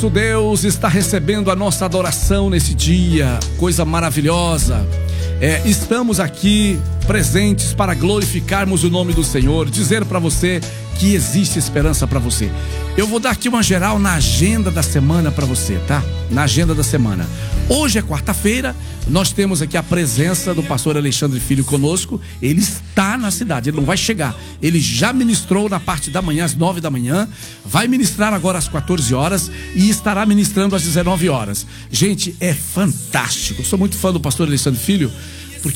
Deus está recebendo a nossa adoração nesse dia, coisa maravilhosa. Estamos aqui presentes para glorificarmos o nome do Senhor, dizer para você que existe esperança para você. Eu vou dar aqui uma geral na agenda da semana para você, tá? Na agenda da semana. Hoje é quarta-feira, nós temos aqui a presença do pastor Alexandre Filho conosco. Ele está na cidade, ele não vai chegar. Ele já ministrou na parte da manhã, às 9 da manhã. Vai ministrar agora às 14 horas e estará ministrando às 19 horas. Gente, é fantástico. Eu sou muito fã do pastor Alexandre Filho,